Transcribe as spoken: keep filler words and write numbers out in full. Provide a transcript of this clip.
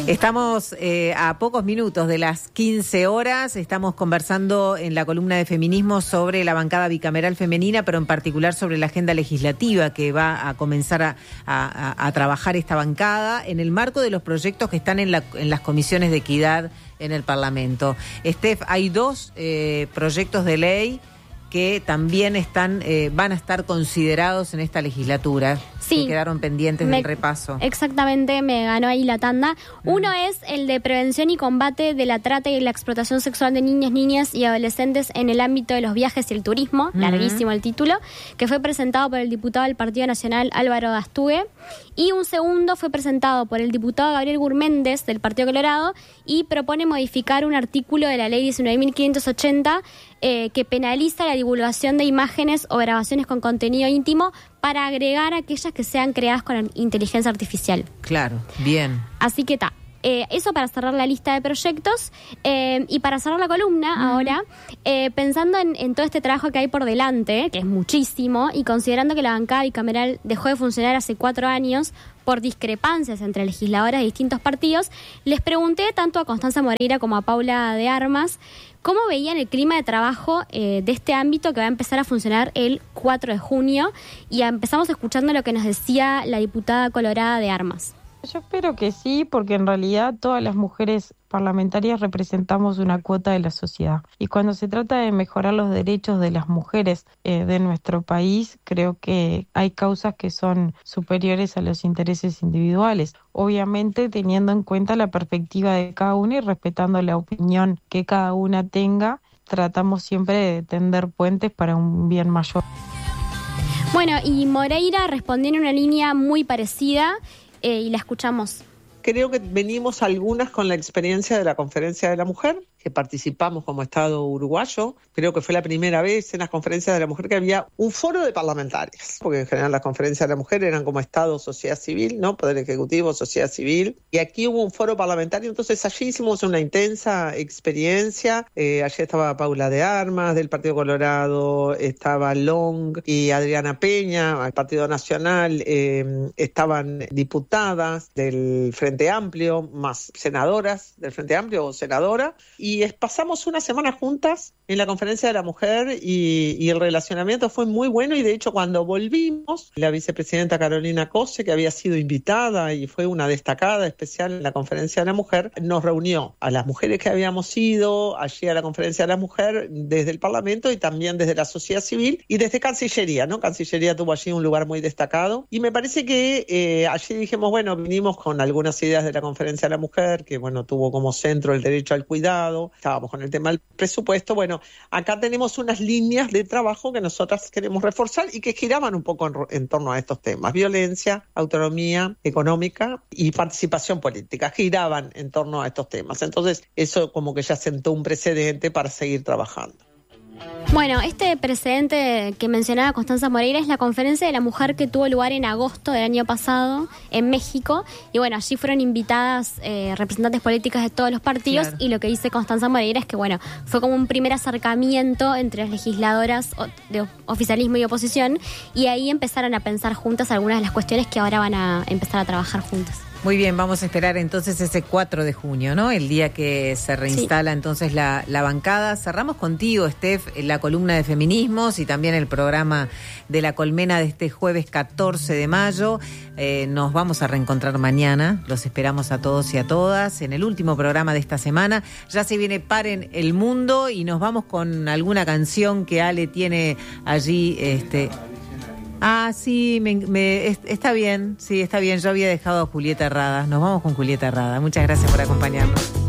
Estamos eh, a pocos minutos de las quince horas, estamos conversando en la columna de feminismo sobre la bancada bicameral femenina, pero en particular sobre la agenda legislativa que va a comenzar a, a, a trabajar esta bancada en el marco de los proyectos que están en, la, en las comisiones de equidad en el Parlamento. Estef, hay dos eh, proyectos de ley que también están eh, van a estar considerados en esta legislatura. Sí, que quedaron pendientes me, del repaso. Exactamente, me ganó ahí la tanda. Mm. Uno es el de prevención y combate de la trata y la explotación sexual de niñas, niñas y adolescentes en el ámbito de los viajes y el turismo, mm. larguísimo el título, que fue presentado por el diputado del Partido Nacional Álvaro Dastugue. Y un segundo fue presentado por el diputado Gabriel Gurméndez del Partido Colorado y propone modificar un artículo de la ley diecinueve mil quinientos ochenta eh, que penaliza la divulgación de imágenes o grabaciones con contenido íntimo para agregar aquellas que sean creadas con inteligencia artificial. Claro, bien. Así que está. Eh, eso para cerrar la lista de proyectos eh, y para cerrar la columna uh-huh. ahora, eh, pensando en, en todo este trabajo que hay por delante, que es muchísimo, y considerando que la bancada bicameral dejó de funcionar hace cuatro años por discrepancias entre legisladoras de distintos partidos, les pregunté tanto a Constanza Moreira como a Paula de Armas cómo veían el clima de trabajo eh, de este ámbito que va a empezar a funcionar el cuatro de junio, y empezamos escuchando lo que nos decía la diputada colorada de Armas. Yo espero que sí, porque en realidad todas las mujeres parlamentarias representamos una cuota de la sociedad. Y cuando se trata de mejorar los derechos de las mujeres eh, de nuestro país, creo que hay causas que son superiores a los intereses individuales. Obviamente teniendo en cuenta la perspectiva de cada una y respetando la opinión que cada una tenga, tratamos siempre de tender puentes para un bien mayor. Bueno, y Moreira respondió en una línea muy parecida. Eh, y la escuchamos. Creo que venimos algunas con la experiencia de la Conferencia de la Mujer, que participamos como Estado uruguayo. Creo que fue la primera vez en las conferencias de la mujer que había un foro de parlamentarios, porque en general las conferencias de la mujer eran como Estado, sociedad civil, ¿no? Poder ejecutivo, sociedad civil, y aquí hubo un foro parlamentario, entonces allí hicimos una intensa experiencia. Eh, allí estaba Paula de Armas del Partido Colorado, estaba Long y Adriana Peña del Partido Nacional, eh, estaban diputadas del Frente Amplio, más senadoras del Frente Amplio o senadora, y Y pasamos una semana juntas en la Conferencia de la Mujer y, y el relacionamiento fue muy bueno, y de hecho cuando volvimos, la vicepresidenta Carolina Cose, que había sido invitada y fue una destacada especial en la Conferencia de la Mujer, nos reunió a las mujeres que habíamos ido allí a la Conferencia de la Mujer desde el Parlamento y también desde la sociedad civil y desde Cancillería, ¿no? Cancillería tuvo allí un lugar muy destacado y me parece que eh, allí dijimos, bueno, vinimos con algunas ideas de la Conferencia de la Mujer, que bueno, tuvo como centro el derecho al cuidado, estábamos con el tema del presupuesto. Bueno, acá tenemos unas líneas de trabajo que nosotras queremos reforzar y que giraban un poco en, en torno a estos temas: violencia, autonomía económica y participación política, giraban en torno a estos temas. Entonces eso como que ya sentó un precedente para seguir trabajando. Bueno, este precedente que mencionaba Constanza Moreira es la Conferencia de la Mujer que tuvo lugar en agosto del año pasado en México, y bueno, allí fueron invitadas eh, representantes políticas de todos los partidos, claro. Y lo que dice Constanza Moreira es que bueno, fue como un primer acercamiento entre las legisladoras de oficialismo y oposición, y ahí empezaron a pensar juntas algunas de las cuestiones que ahora van a empezar a trabajar juntas. Muy bien, vamos a esperar entonces ese cuatro de junio, ¿no? El día que se reinstala sí. entonces la, la bancada. Cerramos contigo, Estef, la columna de feminismos y también el programa de La Colmena de este jueves catorce de mayo. Eh, nos vamos a reencontrar mañana. Los esperamos a todos y a todas en el último programa de esta semana. Ya se viene Paren el Mundo y nos vamos con alguna canción que Ale tiene allí. Este... Ah, sí, me, me, está bien, sí, está bien. Yo había dejado a Julieta Herrada. Nos vamos con Julieta Herrada. Muchas gracias por acompañarnos.